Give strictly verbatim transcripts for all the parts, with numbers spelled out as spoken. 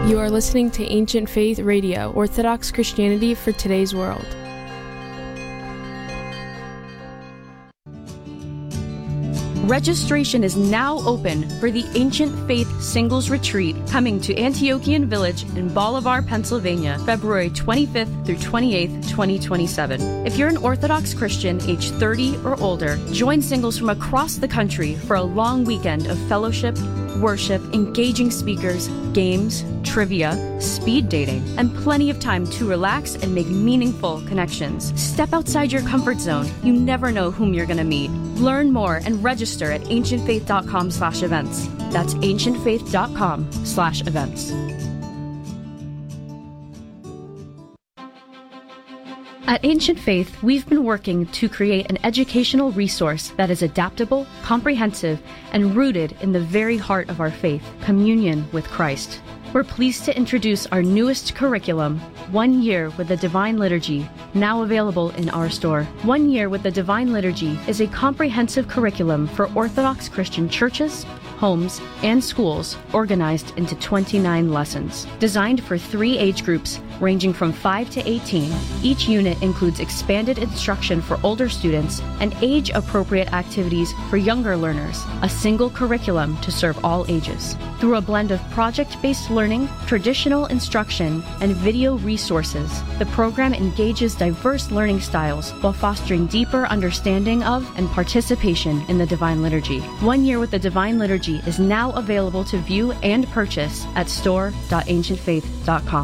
You are listening to Ancient Faith Radio, Orthodox Christianity for today's world. Registration is now open for the Ancient Faith Singles Retreat coming to Antiochian Village in Bolivar, Pennsylvania, February twenty-fifth through twenty-eighth, twenty twenty-seven. If you're an Orthodox Christian age thirty or older, join singles from across the country for a long weekend of fellowship, worship, engaging speakers, games, trivia, speed dating, and plenty of time to relax and make meaningful connections. Step outside your comfort zone. You never know whom you're going to meet. Learn more and register at ancientfaith.com slash events. That's ancientfaith.com slash events. At Ancient Faith, we've been working to create an educational resource that is adaptable, comprehensive, and rooted in the very heart of our faith, communion with Christ. We're pleased to introduce our newest curriculum, One Year with the Divine Liturgy, now available in our store. One Year with the Divine Liturgy is a comprehensive curriculum for Orthodox Christian churches, homes, and schools organized into twenty-nine lessons. Designed for three age groups ranging from five to eighteen, each unit includes expanded instruction for older students and age-appropriate activities for younger learners, a single curriculum to serve all ages. Through a blend of project-based learning, traditional instruction, and video resources, the program engages diverse learning styles while fostering deeper understanding of and participation in the Divine Liturgy. One Year with the Divine Liturgy is now available to view and purchase at store dot ancient faith dot com.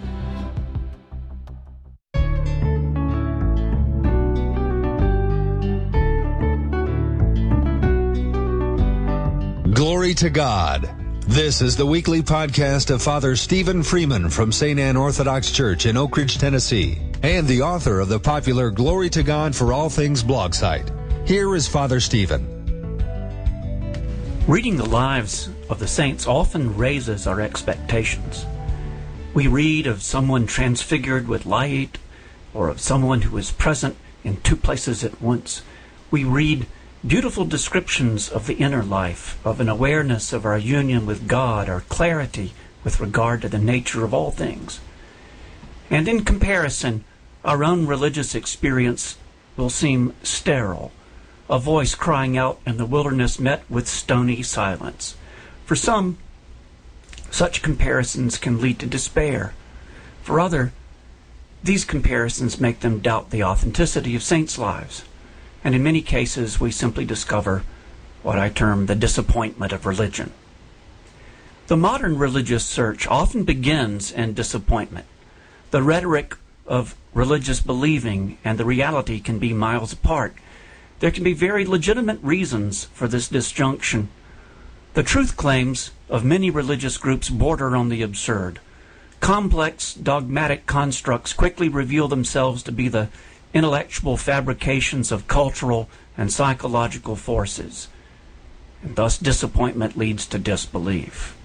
Glory to God. This is the weekly podcast of Father Stephen Freeman from Saint Anne Orthodox Church in Oak Ridge, Tennessee, and the author of the popular Glory to God for All Things blog site. Here is Father Stephen. Reading the lives of the saints often raises our expectations. We read of someone transfigured with light, or of someone who is present in two places at once. We read beautiful descriptions of the inner life, of an awareness of our union with God, our clarity with regard to the nature of all things. And in comparison, our own religious experience will seem sterile, a voice crying out in the wilderness met with stony silence. For some, such comparisons can lead to despair. For others, these comparisons make them doubt the authenticity of saints' lives. And in many cases, we simply discover what I term the disappointment of religion. The modern religious search often begins in disappointment. The rhetoric of religious believing and the reality can be miles apart. There can be very legitimate reasons for this disjunction. The truth claims of many religious groups border on the absurd. Complex, dogmatic constructs quickly reveal themselves to be the intellectual fabrications of cultural and psychological forces. And thus disappointment leads to disbelief.